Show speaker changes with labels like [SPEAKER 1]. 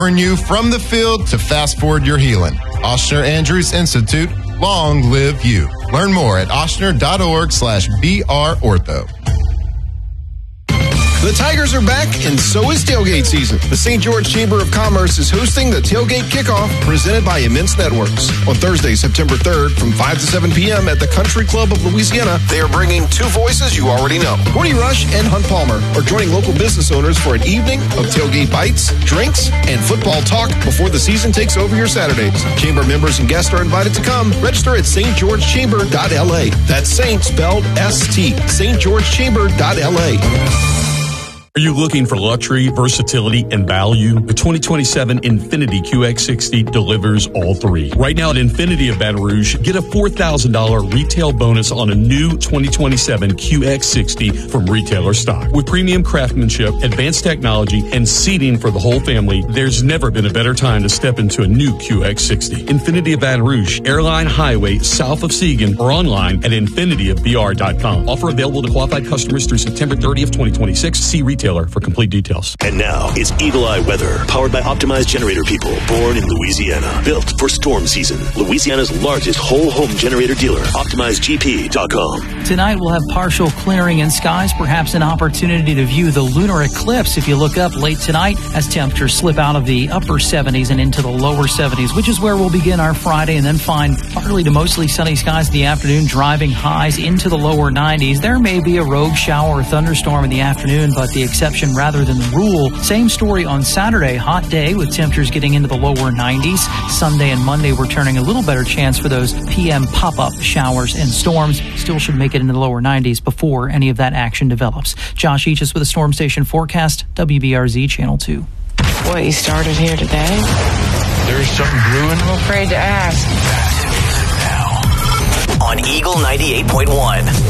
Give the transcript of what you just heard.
[SPEAKER 1] Turn you from the field to fast forward your healing. Ochsner Andrews Institute, long live you. Learn more at ochsner.org/BRortho.
[SPEAKER 2] The Tigers are back, and so is tailgate season. The St. George Chamber of Commerce is hosting the Tailgate Kickoff presented by Immense Networks. On Thursday, September 3rd, from 5 to 7 p.m. at the Country Club of Louisiana, they are bringing two voices you already know. Courtney Rush and Hunt Palmer are joining local business owners for an evening of tailgate bites, drinks, and football talk before the season takes over your Saturdays. Chamber members and guests are invited to come. Register at stgeorgechamber.la. That's Saint spelled S-T. stgeorgechamber.la.
[SPEAKER 3] Are you looking for luxury, versatility, and value? The 2027 Infiniti QX60 delivers all three. Right now at Infiniti of Baton Rouge, get a $4,000 retail bonus on a new 2027 QX60 from retailer stock. With premium craftsmanship, advanced technology, and seating for the whole family, there's never been a better time to step into a new QX60. Infiniti of Baton Rouge, Airline Highway, south of Seagan, or online at infinityofbr.com. Offer available to qualified customers through September 30th, 2026. See retailer for complete details.
[SPEAKER 4] And now it's Eagle Eye Weather, powered by Optimized Generator People, born in Louisiana, built for storm season. Louisiana's largest whole home generator dealer, OptimizedGP.com.
[SPEAKER 5] Tonight we'll have partial clearing in skies, perhaps an opportunity to view the lunar eclipse if you look up late tonight as temperatures slip out of the upper 70s and into the lower 70s, which is where we'll begin our Friday and then find partly to mostly sunny skies in the afternoon, driving highs into the lower 90s. There may be a rogue shower or thunderstorm in the afternoon, but the exception rather than the rule. Same story on Saturday. Hot day with temperatures getting into the lower 90s. Sunday and Monday we're turning a little better chance for those PM pop-up showers and storms. Still should make it into the lower 90s before any of that action develops. Josh Eachus with a Storm Station forecast, WBRZ Channel 2.
[SPEAKER 6] What, you started here today?
[SPEAKER 7] There's something brewing?
[SPEAKER 6] I'm afraid to ask.
[SPEAKER 8] On Eagle 98.1.